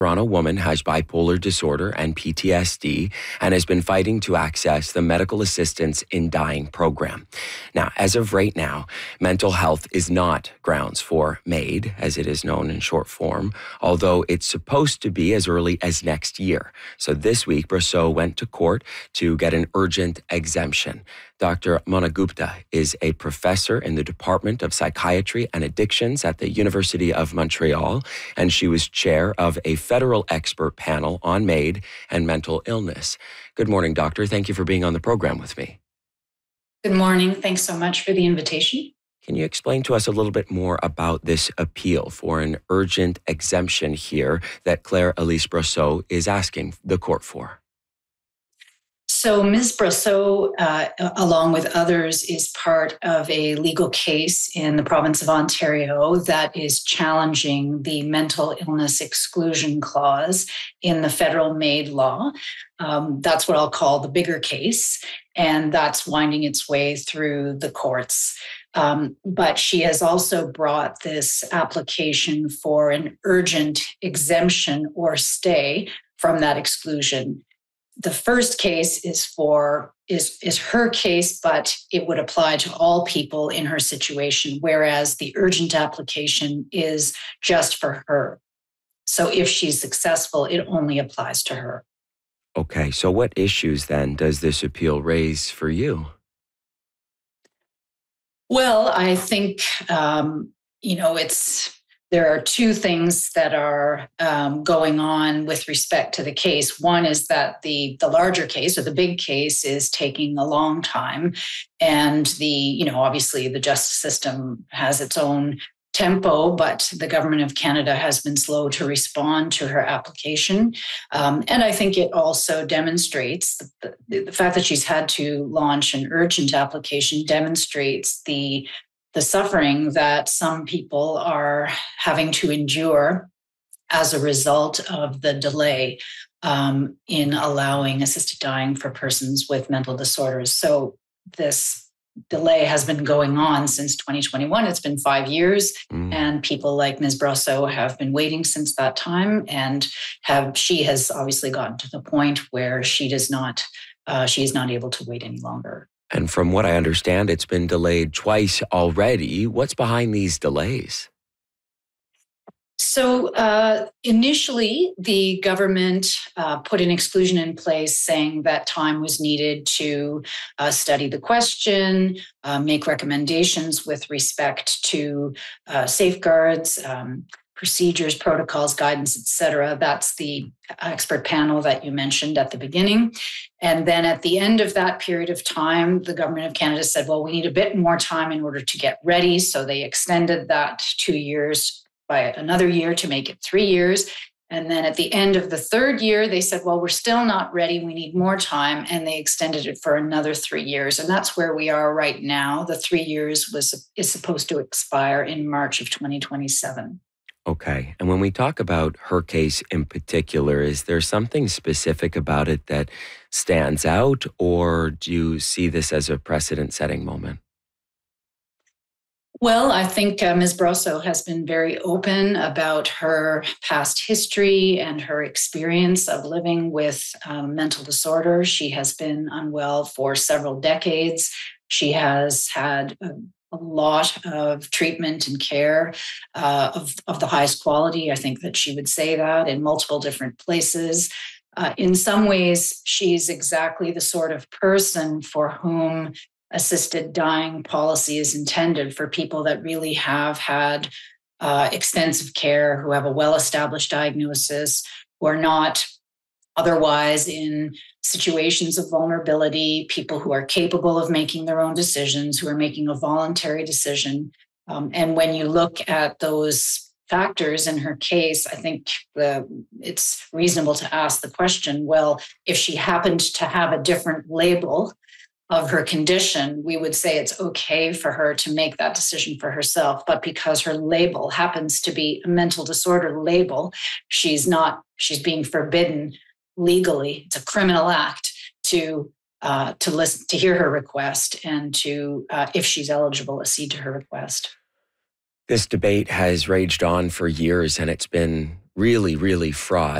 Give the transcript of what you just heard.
Toronto woman has bipolar disorder and PTSD and has been fighting to access the Medical Assistance in Dying program. Now, as of right now, mental health is not grounds for MAID, as it is known in short form, although it's supposed to be as early as next year. So this week, Brosseau went to court to get an urgent exemption. Dr. Mona Gupta is a professor in the Department of Psychiatry and Addictions at the University of Montreal, and she was chair of a federal expert panel on MAID and mental illness. Good morning, doctor. Thank you for being on the program with me. Good morning. Thanks so much for the invitation. Can you explain to us a little bit more about this appeal for an urgent exemption here that Claire Elise Brosseau is asking the court for? So Ms. Brosseau, along with others, is part of a legal case in the province of Ontario that is challenging the mental illness exclusion clause in the federal MAID law. That's what I'll call the bigger case, and that's winding its way through the courts. But she has also brought this application for an urgent exemption or stay from that exclusion. The first case is her case, but it would apply to all people in her situation, whereas the urgent application is just for her. So if she's successful, it only applies to her. Okay, so what issues then does this appeal raise for you? Well, I think, there are two things that are going on with respect to the case. One is that the larger case or the big case is taking a long time. And obviously the justice system has its own tempo, but the government of Canada has been slow to respond to her application. And I think it also demonstrates the fact that she's had to launch an urgent application demonstrates the suffering that some people are having to endure as a result of the delay in allowing assisted dying for persons with mental disorders. So this delay has been going on since 2021. It's been 5 years, and people like Ms. Brosseau have been waiting since that time, and she has obviously gotten to the point where she is not able to wait any longer. And from what I understand, it's been delayed twice already. What's behind these delays? So initially, the government put an exclusion in place saying that time was needed to study the question, make recommendations with respect to safeguards, procedures, protocols, guidance, et cetera. That's the expert panel that you mentioned at the beginning. And then at the end of that period of time, the government of Canada said, well, we need a bit more time in order to get ready. So they extended that 2 years by another year to make it 3 years. And then at the end of the third year, they said, well, we're still not ready. We need more time. And they extended it for another 3 years. And that's where we are right now. The 3 years is supposed to expire in March of 2027. Okay. And when we talk about her case in particular, is there something specific about it that stands out, or do you see this as a precedent-setting moment? Well, I think Ms. Brosseau has been very open about her past history and her experience of living with mental disorder. She has been unwell for several decades. She has had a lot of treatment and care of the highest quality. I think that she would say that in multiple different places. In some ways, she's exactly the sort of person for whom assisted dying policy is intended, for people that really have had extensive care, who have a well-established diagnosis, who are not otherwise in situations of vulnerability, people who are capable of making their own decisions, who are making a voluntary decision. And when you look at those factors in her case, I think it's reasonable to ask the question, well, if she happened to have a different label of her condition, we would say it's okay for her to make that decision for herself. But because her label happens to be a mental disorder label, she's being forbidden legally. It's a criminal act to listen, to hear her request, and to, if she's eligible, accede to her request. This debate has raged on for years, and it's been really, really fraught.